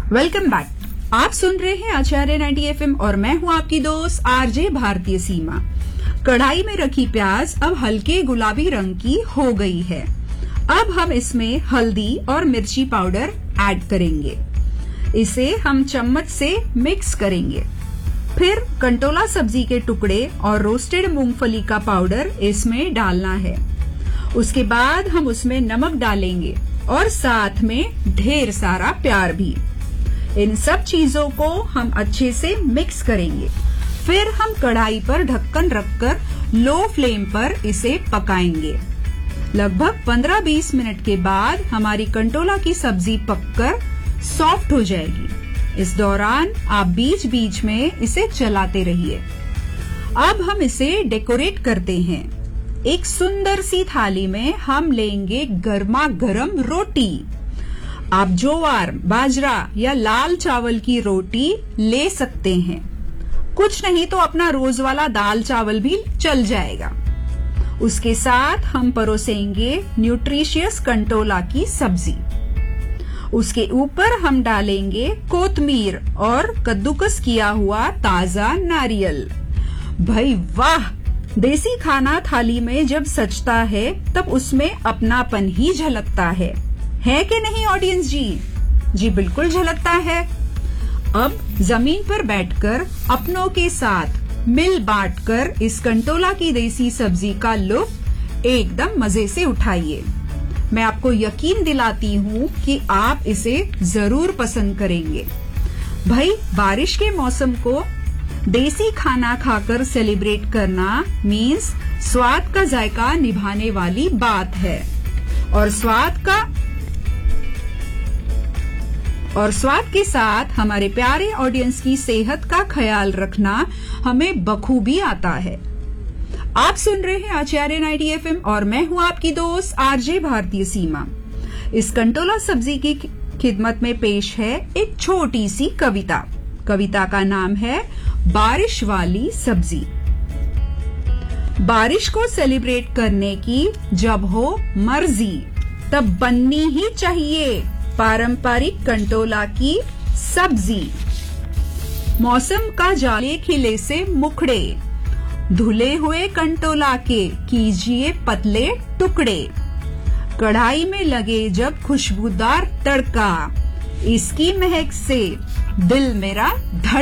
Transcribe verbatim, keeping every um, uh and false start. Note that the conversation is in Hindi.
Welcome back. आप सुन रहे हैं आचार्य नाइंटी एफ एम और मैं हूं आपकी दोस्त आरजे भारतीय सीमा। कढ़ाई में रखी प्याज अब हल्के गुलाबी रंग की हो गई है। अब हम इसमें हल्दी और मिर्ची पाउडर ऐड करेंगे। इसे हम चम्मच से मिक्स करेंगे। फिर कंटोला सब्जी के टुकड़े और रोस्टेड मूंगफली का पाउडर इसमें डालना है। उसके बाद हम उसमें नमक डालेंगे और साथ में ढेर सारा प्यार भी। इन सब चीजों को हम अच्छे से मिक्स करेंगे। फिर हम कढ़ाई पर ढक्कन रखकर लो फ्लेम पर इसे पकाएंगे। लगभग पंद्रह बीस मिनट के बाद हमारी कंटोला की सब्जी पककर सॉफ्ट हो जाएगी। इस दौरान आप बीच बीच में इसे चलाते रहिए। अब हम इसे डेकोरेट करते हैं। एक सुंदर सी थाली में हम लेंगे गर्मा गर्म रोटी। आप ज्वार, बाजरा या लाल चावल की रोटी ले सकते हैं। कुछ नहीं तो अपना रोज वाला दाल चावल भी चल जाएगा। उसके साथ हम परोसेंगे न्यूट्रिशियस कंटोला की सब्जी। उसके ऊपर हम डालेंगे कोतमीर और कद्दूकस किया हुआ ताजा नारियल। भाई वाह! देसी खाना थाली में जब सजता है तब उसमें अपनापन ही झलकता है, है कि नहीं ऑडियंस जी? जी बिल्कुल झलकता है। अब जमीन पर बैठकर अपनों के साथ मिल बांटकर इस कंटोला की देसी सब्जी का लुत्फ एकदम मजे से उठाइए। मैं आपको यकीन दिलाती हूँ कि आप इसे जरूर पसंद करेंगे। भाई, बारिश के मौसम को देसी खाना खाकर सेलिब्रेट करना मीन्स स्वाद का जायका निभाने वाली बात है। और स्वाद का और स्वाद के साथ हमारे प्यारे ऑडियंस की सेहत का ख्याल रखना हमें बखूबी आता है। आप सुन रहे हैं आचार्य नाइंटी एफ एम और मैं हूं आपकी दोस्त आरजे भारतीय सीमा। इस कंटोला सब्जी की खिदमत में पेश है एक छोटी सी कविता। कविता का नाम है बारिश वाली सब्जी। बारिश को सेलिब्रेट करने की जब हो मर्जी, तब बननी ही चाहिए पारंपरिक कंटोला की सब्जी। मौसम का जाले खिले से मुखड़े, धुले हुए कंटोला के कीजिए पतले टुकड़े। कढ़ाई में लगे जब खुशबूदार तड़का, इसकी महक से दिल मेरा धड़